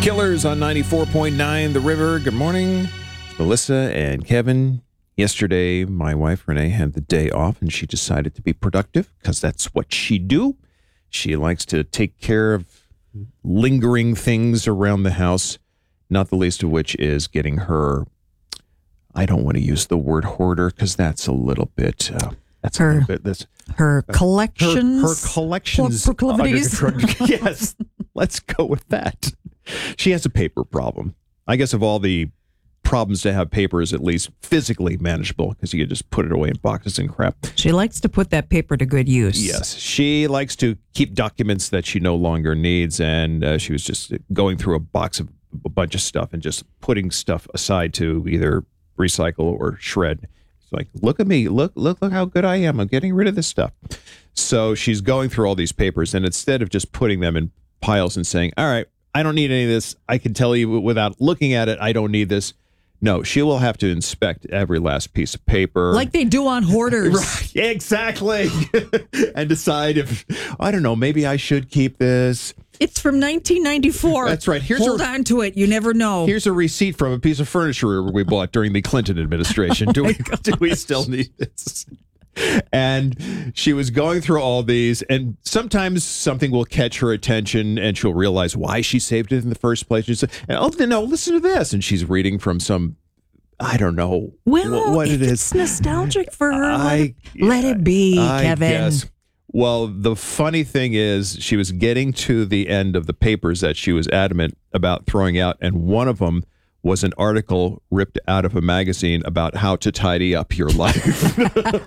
Killers on 94.9 The River. Good morning. It's Melissa and Kevin. Yesterday, my wife Renee had the day off and she decided to be productive because that's what she do. She likes to take care of lingering things around the house, not the least of which is getting her, I don't want to use the word hoarder because that's a little bit, her collections. Her collections. Proclivities. Yes, let's go with that. She has a paper problem. I guess of all the problems to have, paper is at least physically manageable because you can just put it away in boxes and crap. She likes to put that paper to good use. Yes, she likes to keep documents that she no longer needs, and she was just going through a box of a bunch of stuff and just putting stuff aside to either recycle or shred. It's like, look at me, look how good I am. I'm getting rid of this stuff. So she's going through all these papers, and instead of just putting them in piles and saying, all right, I don't need any of this, I can tell you without looking at it, I don't need this. No, she will have to inspect every last piece of paper. Like they do on hoarders. Right, exactly. And decide if, I don't know, maybe I should keep this. It's from 1994. That's right. Hold on to it. You never know. Here's a receipt from a piece of furniture we bought during the Clinton administration. Do we still need this? And she was going through all these, and sometimes something will catch her attention and she'll realize why she saved it in the first place. She's like, oh, no, listen to this. And she's reading from some, I don't know what it is. It's nostalgic for her. Let it be, Kevin. Guess. Well, the funny thing is she was getting to the end of the papers that she was adamant about throwing out, and one of them was an article ripped out of a magazine about how to tidy up your life.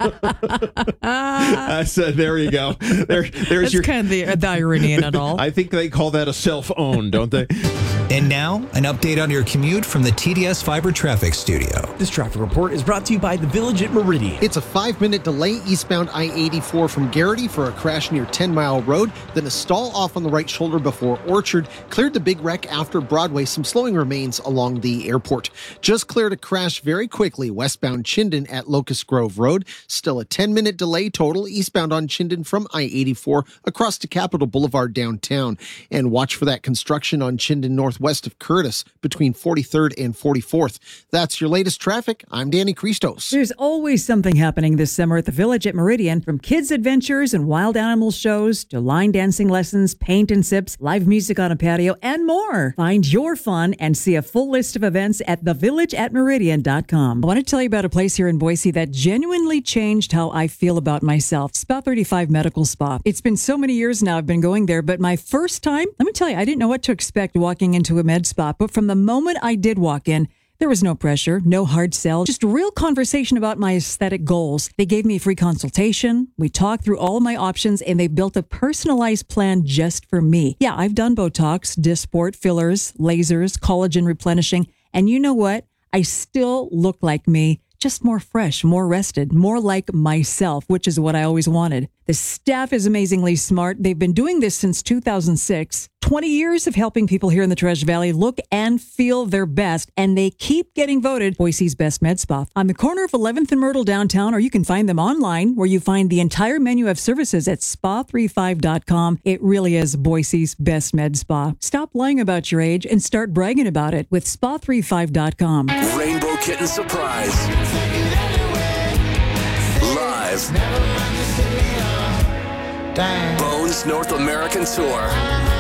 I said, there you go. There's That's kind of the irony in it all. I think they call that a self-own, don't they? And now, an update on your commute from the TDS Fiber Traffic Studio. This traffic report is brought to you by the Village at Meridian. It's a 5-minute delay eastbound I-84 from Garrity for a crash near 10 Mile Road, then a stall off on the right shoulder before Orchard. Cleared the big wreck after Broadway. Some slowing remains along the airport. Just cleared a crash very quickly westbound Chinden at Locust Grove Road. Still a 10-minute delay total eastbound on Chinden from I-84 across to Capitol Boulevard downtown. And watch for that construction on Chinden northwest of Curtis between 43rd and 44th. That's your latest traffic. I'm Danny Christos. There's always something happening this summer at the Village at Meridian, from kids' adventures and wild animal shows to line dancing lessons, paint and sips, live music on a patio, and more. Find your fun and see a full list of events at thevillageatmeridian.com. I want to tell you about a place here in Boise that genuinely changed how I feel about myself. Spa 35 Medical Spa. It's been so many years now I've been going there, but my first time, let me tell you, I didn't know what to expect walking into a med spa, but from the moment I did walk in, there was no pressure, no hard sell, just real conversation about my aesthetic goals. They gave me a free consultation. We talked through all of my options, and they built a personalized plan just for me. Yeah, I've done Botox, Dysport, fillers, lasers, collagen replenishing, and you know what? I still look like me, just more fresh, more rested, more like myself, which is what I always wanted. The staff is amazingly smart. They've been doing this since 2006. 20 years of helping people here in the Treasure Valley look and feel their best, and they keep getting voted Boise's best med spa. On the corner of 11th and Myrtle downtown, or you can find them online where you find the entire menu of services at spa35.com. It really is Boise's best med spa. Stop lying about your age and start bragging about it with spa35.com. Rainbow Kitten Surprise. Live. Bones North American Tour.